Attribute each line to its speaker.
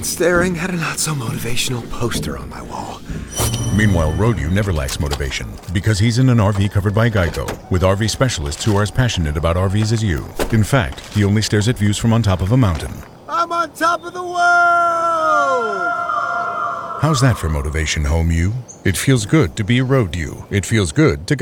Speaker 1: staring at a not-so-motivational poster on my wall.
Speaker 2: Meanwhile, Road-U never lacks motivation because he's in an RV covered by Geico, with RV specialists who are as passionate about RVs as you. In fact, he only stares at views from on top of a mountain.
Speaker 1: I'm on top of the world!
Speaker 2: How's that for motivation, Home-U? It feels good to be Road-U. It feels good to